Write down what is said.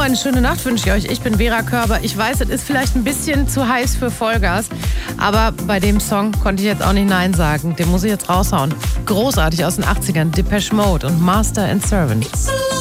eine schöne Nacht wünsche ich euch. Ich bin Vera Körber. Ich weiß, es ist vielleicht ein bisschen zu heiß für Vollgas, aber bei dem Song konnte ich jetzt auch nicht Nein sagen. Den muss ich jetzt raushauen. Großartig aus den 80ern. Depeche Mode und Master and Servant.